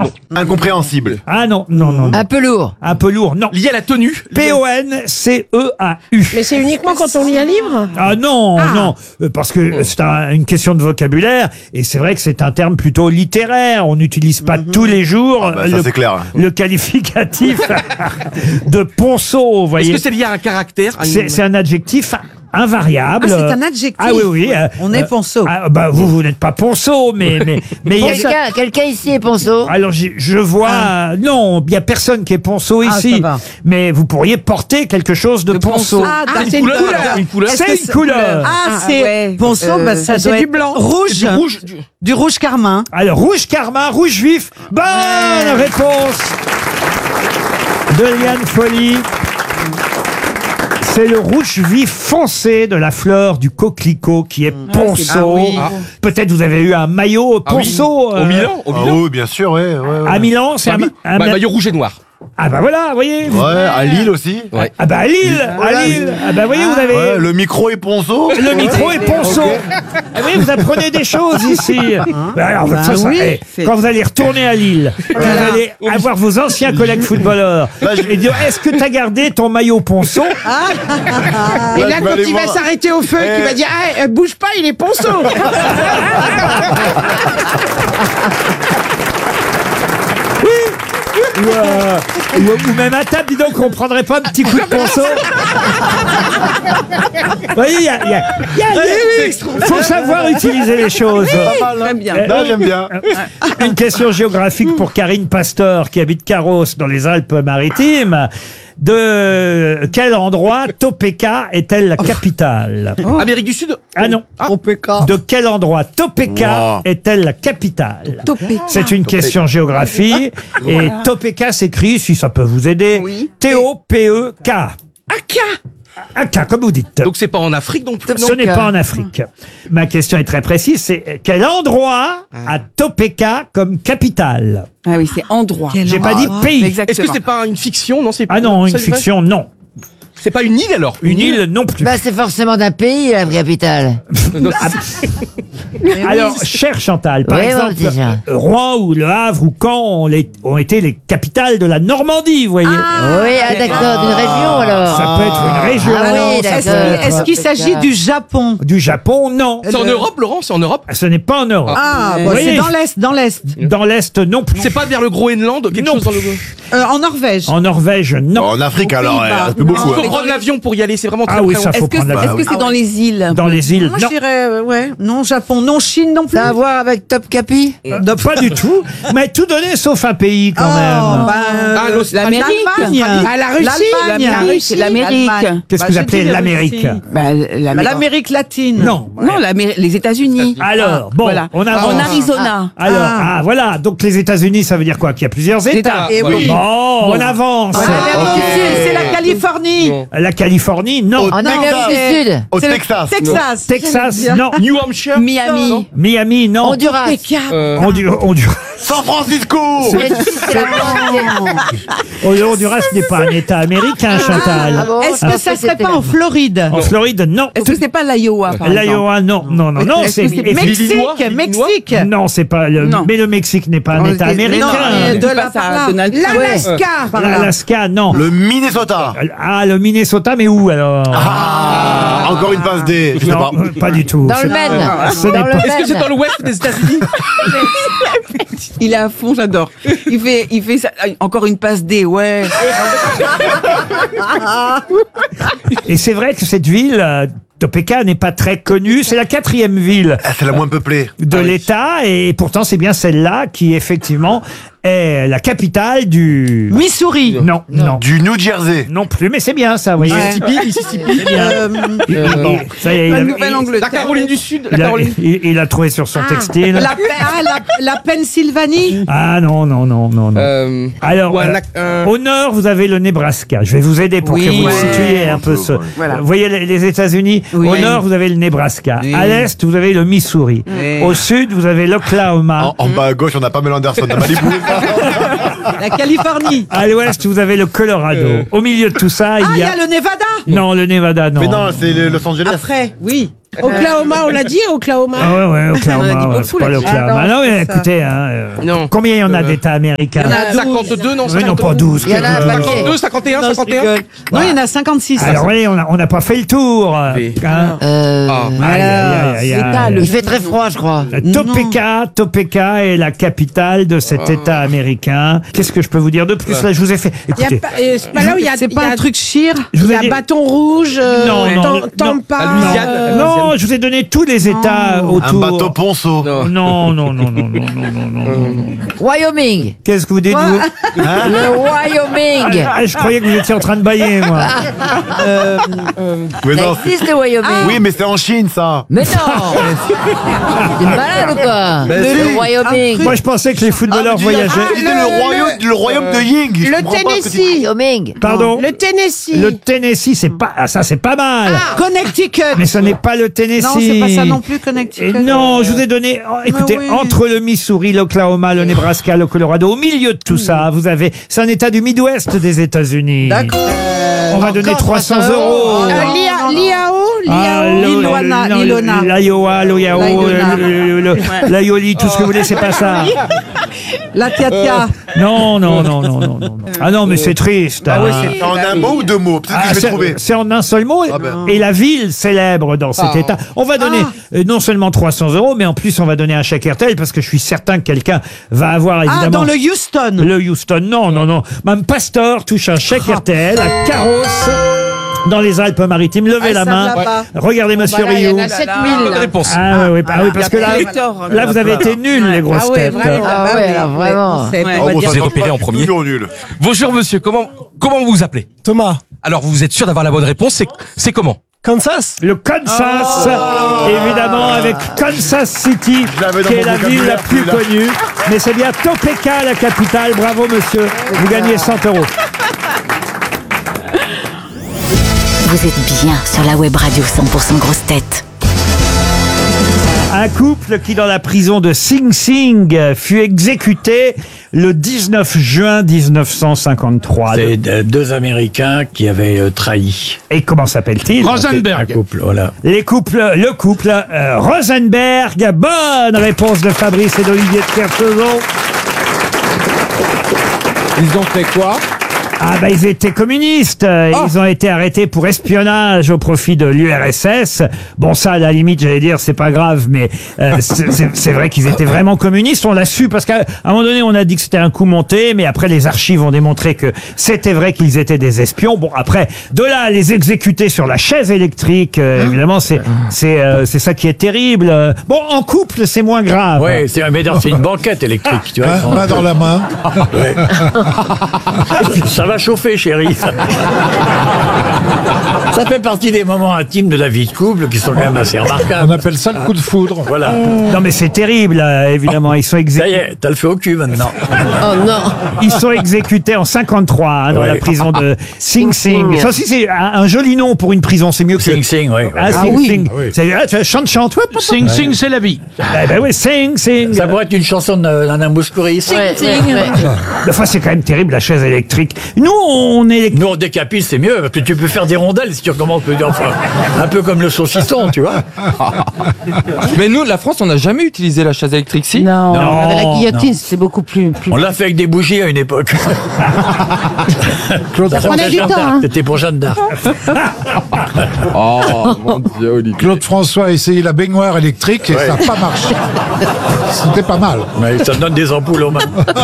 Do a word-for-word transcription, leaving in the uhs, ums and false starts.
Non. Incompréhensible. Ah non, non, non. non. Un peu lourd. Un peu lourd, non. Lié à la tenue. P O N C E A U. Mais c'est uniquement quand on lit un livre? Ah non, non, euh, parce que c'est un- une question de vocabulaire, et c'est vrai que c'est un terme plutôt littéraire. On n'utilise pas tous les jours bah, ça, le, c'est clair. le qualificatif de ponceau, vous Est-ce voyez. que c'est lié à un caractère à une- C'est c'est un adjectif invariable. Ah, c'est un adjectif. Ah oui, oui. euh, On est euh, ponceau. ah, bah, vous, vous n'êtes pas ponceau, mais mais mais il y a- Quelqu'un quelqu'un ici est ponceau. alors j'ai- je vois euh, non, il y a personne qui est ponceau Ah, ici, ça va. mais vous pourriez porter quelque chose de, ponceau. Ah, Ah, une c'est couleur. Une couleur. Est-ce C'est que une couleur. Ah, c'est ouais. ponceau, bah, ça c'est doit du être blanc. rouge. Du rouge. du- Du rouge carmin. Alors, rouge carmin, rouge vif. Bonne réponse de Liane Folly. C'est le rouge vif foncé de la fleur du coquelicot qui est ponceau. Ah oui. Ah. Peut-être vous avez eu un maillot Ah oui. ponceau. Au euh, Milan, au Ah Milan. oui, bien sûr, ouais. ouais, ouais. À Milan, c'est Bah un, oui. un- Bah, maillot rouge et noir. Ah bah voilà, vous voyez. vous- Ouais, à Lille aussi. Ouais. Ah bah à Lille, à Lille. Ah bah vous voyez, vous avez... Ouais, le micro est ponceau. Le micro est ponceau. Ah oui, vous apprenez des choses ici. Bah alors, Bah ça, ça, oui. eh, quand vous allez retourner à Lille, vous allez avoir vos anciens collègues footballeurs Là, je- et dire est-ce que tu as gardé ton maillot ponceau? Et là, je vais quand aller il va voir. s'arrêter au feu, Eh. tu vas dire ah, euh, bouge pas, il est ponceau. Ou, euh, ou- ou même à table, dis donc, on prendrait pas un petit coup de ponceau? Vous voyez, il y a, il y a- il y a- il faut savoir utiliser les choses. Pas mal, hein. bien. Là, j'aime bien. Une question géographique pour Karine Pasteur qui habite Carros dans les Alpes-Maritimes. De quel endroit Topeka est-elle la capitale? Amérique du Sud. Ah non. Topeka. De quel endroit Topeka Wow. est-elle la capitale? Topeka. C'est une question géographie. Et Topeka s'écrit, si ça peut vous aider, Oui. T O P E K. Aka. Aka, comme vous dites. Donc c'est pas en Afrique non plus. Ce n'est pas en Afrique. Ma question est très précise, c'est quel endroit a Topeka comme capitale? Ah oui, c'est endroit. Quel J'ai pas dit endroit. pays. Est-ce que c'est pas une fiction? Non, c'est Ah non, une c'est vrai fiction, non. C'est pas une île alors? Une île, non plus. Bah c'est forcément d'un pays la capitale. Non, Alors, cher Chantal, par Oui, oui, exemple, déjà. euh, Rouen ou Le Havre ou Caen ont, les- ont été les capitales de la Normandie, vous voyez. oui, ah d'accord, d'une région alors. Ça peut être une région. Ah oui, Est-ce d'accord. est-ce qu'il s'agit du Japon? Du Japon, non. C'est en Europe, Laurent? C'est en Europe? Ce n'est pas en Europe. Ah, Euh, bon, oui. c'est dans l'Est, dans l'Est. Dans l'Est, non plus. C'est pas vers le Groenland? Quelque Non. chose dans le. Euh, en Norvège. En Norvège, non. En Afrique, alors, Pays-Bas. il reste plus beaucoup. Il faut hein. prendre l'avion pour y aller, c'est vraiment très Ah oui, très ça loin. faut Est-ce que prendre est-ce l'avion. que c'est dans les îles? Dans les îles, Moi, non. je dirais, euh, ouais, non, Japon, non, Chine non plus. Ça a à voir avec Top Capi? Non, pas du tout. Mais tout donné sauf un pays quand Oh, même. bah, Ah, l'Australie. L'Amérique. l'Allemagne. Ah, la Russie. L'Allemagne. L'Amérique, c'est l'Amérique. Qu'est-ce Bah, que vous j'ai appelez dit la l'Amérique? Russie. Bah, Bah, l'Amérique. L'Amérique latine. Non. Non, l'Amé- les États-Unis. Alors, bon, Voilà. on avance. En Arizona. Alors, ah. voilà. Donc les États-Unis, ça veut dire quoi? Qu'il y a plusieurs États. États. Et oui. Bon, on avance. Ah, l'Amérique du Sud, c'est la Californie. La Californie, non. Au En Amérique du Sud. Au C'est le Texas. Texas. Texas, J'aime bien. non. New Hampshire? Miami. Miami, non. Honduras. Euh, Hondu- Honduras. San Francisco. C'est- c'est la- Oh, Honduras n'est pas un État américain, Chantal. Ah bon, Est-ce ah, que ça c'était serait pas la- en Floride? En Floride, non. Est-ce que c'est pas l'Iowa, par exemple? L'Iowa, non. Non, non, non. Est-ce C'est que c'est effi- Mexique, Illinois, Mexique. Non, c'est pas le. Non. Mais le Mexique n'est pas un Non, État c'est- américain. non, mais de Dis là pas ça par à là. Donald Trump. L'Alaska. Par là. L'Alaska, non. Le Minnesota. Ah, le Minnesota, mais où alors? Ah, encore une passe D. Je sais Non, pas. euh, pas du tout. Dans C'est- le Maine. ce n'est Dans le pas- Est-ce que c'est Maine. dans l'ouest des États-Unis? Il est à fond, j'adore. Il fait, il fait ça. Encore une passe D, ouais. Et c'est vrai que cette ville, euh, Topeka, n'est pas très connue. C'est la quatrième ville Ah, c'est la moins peuplée. de l'État et pourtant c'est bien celle-là qui effectivement est la capitale du... Missouri. Non, non, Du New Jersey. non plus, mais c'est bien ça, vous voyez. Mississippi, Mississippi. C'est bien. Euh, Il- il- non. ça y est, il La a- Nouvelle-Angleterre. La Caroline du Sud. La il a- Caroline. il- il a trouvé sur son textile. la, ah, la, la Pennsylvanie. Ah non, non, non, non, non. Euh, Alors, ou un euh, lac- un- au nord, vous avez le Nebraska. Je vais vous aider pour Oui, que vous ouais. situiez un peu ce. Voilà. Vous voyez les, les États-Unis. Oui. Au nord, vous avez le Nebraska. Oui. À l'est, vous avez le Missouri. Oui. Au sud, vous avez l'Oklahoma. En, en bas à gauche, on a Pamela Anderson de Malibu. La Californie. À l'ouest, vous avez le Colorado. Euh. Au milieu de tout ça, Ah, il il y y a. a le Nevada. Non, le Nevada, non. Mais non, c'est le Los Angeles. Après, oui. Oklahoma, on l'a dit, Oklahoma. Ah ouais, ouais, Oklahoma, On a dit ouais, beaucoup, c'est pas là. l'Oklahoma. Ah non, non, mais c'est ça. écoutez, hein, euh, Non. combien il y en a d'États américains? Il y en a cinquante-deux, non, Oui, non, pas douze. Il y en a un que- paquet. cinquante-deux, cinquante et un, Non, je cinquante et un. rigole. Non, il y en a cinquante-six. Alors, oui, on n'a on n'a pas fait le tour. Oui. hein. Euh, Ah. Aïe, aïe, aïe, aïe, aïe. Il fait très froid, je crois. Topeka, Topeka est la capitale de cet État américain. Qu'est-ce que je peux vous dire de plus? Là, je vous ai fait. Il y a Écoutez, pas, euh, c'est pas là où il y a, C'est il y pas a- un truc chire. je vous il y ai a dit- bâton rouge, euh, Non, non, Tam- non. Tampa. La Louisiane, euh, la non, je vous ai donné tous les États Un autour. bateau ponceau. Non. Non, non, non, non, non, non, non, non, non. Wyoming. Qu'est-ce que vous dites, vous? Le Wyoming. Ah, je croyais que vous étiez en train de bailler, moi. Mais Ça non, c'est- existe le Wyoming. oui, mais c'est en Chine, ça. Mais non. T'es malade ou quoi? Mais si. Le Wyoming. Moi, je pensais que les footballeurs Ah, voyageaient. C'était le, royaume, le royaume de Ying. Je Le comprends pas ce que tu dis. Tennessee. Wyoming. Pardon? Le Tennessee. Le Tennessee, c'est pas, ah, ça, c'est pas mal. Connecticut. Mais ce n'est pas le Tennessee. Non, c'est pas ça non plus, Et Connecticut. non, je vous ai donné, oh, écoutez, oui. entre le Missouri, l'Oklahoma, le Nebraska, le Colorado, au milieu de tout ça, vous avez, c'est un état du Midwest des États-Unis. D'accord. On va donner Encore trois cents trois cents euros. Euh, L'Ia- L'Iao. Ah, L'Iao. le- l'Iloana, non, l'Ilona. L'Iowa, l'Oyao, L'Iona. le- le- le- l'Aioli, tout ce que vous voulez, c'est pas ça. La Tia-Tia. Non, non, non, non, non, non. Ah non, mais c'est triste. Ah ouais, hein. c'est en un mot ou deux mots. Peut-être Ah, que je vais c'est- trouver. c'est en un seul mot. Ah ben. Et la ville célèbre dans cet état. On va donner euh, non seulement trois cents euros, mais en plus on va donner un chèque R T L parce que je suis certain que quelqu'un va avoir évidemment. Ah, dans le Houston. Le Houston, non, non, non. Mme Pastor touche un chèque R T L à Carrosse, dans les Alpes-Maritimes. Levez Ah, la ça main. me l'a pas. Regardez, monsieur Voilà, il y en Rioux. a sept Bonne mille. réponse. Ah, oui, oui, ah oui, parce que là, Victor, là, vous avez été nuls, les grosses Ah ouais, têtes. vraiment. Ah ouais, alors vraiment. Ouais. Oh, bon, Vous ça êtes compte repéré pas, en premier. Toujours nul. Bonjour monsieur, comment, comment vous vous appelez? Thomas. Alors vous êtes sûr d'avoir la bonne réponse, c'est, c'est comment? Kansas. Le Kansas, évidemment, avec Kansas City, Je l'avais dans qui mon est la ville la vocabulaire, plus celui-là. connue. Mais c'est bien Topeka, la capitale. Bravo, monsieur. Vous gagnez cent euros. Vous êtes bien sur la web radio cent pour cent grosse tête. Un couple qui, dans la prison de Sing Sing, fut exécuté le dix-neuf juin mille neuf cent cinquante-trois. C'est de- deux Américains qui avaient euh, trahi Et comment s'appelle-t-il? un Rosenberg. couple. Voilà. Les couples, le couple euh, Rosenberg. Bonne réponse de Fabrice et d'Olivier de Kersauzon. Ils ont fait quoi? Ah bah ils étaient communistes, euh, ils ont été arrêtés pour espionnage au profit de l'U R S S. Bon ça à la limite j'allais dire c'est pas grave, mais euh, c'est c'est- c'est vrai qu'ils étaient vraiment communistes, on l'a su parce qu'à à un moment donné on a dit que c'était un coup monté, mais après les archives ont démontré que c'était vrai qu'ils étaient des espions. Bon après de là à les exécuter sur la chaise électrique, euh, évidemment c'est c'est euh, c'est ça qui est terrible. Euh, Bon en couple c'est moins grave. Ouais, c'est mais non, c'est une banquette électrique, tu vois. Main, main dans la main. Ouais. Ça va chauffer, chérie. Ça fait partie des moments intimes de la vie de couple qui sont quand même assez On remarquables. appelle ça le coup de foudre. Voilà. Non mais c'est terrible euh, évidemment ils sont Ça y exécutés. est, t'as le feu au cul maintenant. Oh non. Ils sont exécutés en cinquante-trois hein, dans Ouais. la prison de Sing Sing. Ça aussi c'est un, un joli nom pour une prison, c'est mieux que Sing Sing, ouais. Ah, Sing oui. Sing. Ah oui. C'est- ah, tu vois, chante chante ouais, papa. Sing Sing, c'est la vie. Eh ben oui, Sing Sing. Ça pourrait être une chanson de Nana Mouskouri. Sing, Ouais, sing. ouais, ouais. Enfin c'est quand même terrible la chaise électrique. Nous on est Nous, on décapite, c'est mieux, parce que tu peux faire des rondelles si tu recommences. Enfin, un peu comme le saucisson, tu vois. Mais nous, la France, on n'a jamais utilisé la chaise électrique, si? Non, Non, avec la guillotine, c'est beaucoup plus. plus... On l'a fait avec des bougies à une époque. Claude, Ça prenait du Jeanne temps, d'Arc. hein. C'était pour Jeanne d'Arc. Oh, mon Dieu, Olivier. Claude François a essayé la baignoire électrique et ça n'a pas marché. C'était pas mal. Mais ça donne des ampoules aux mains.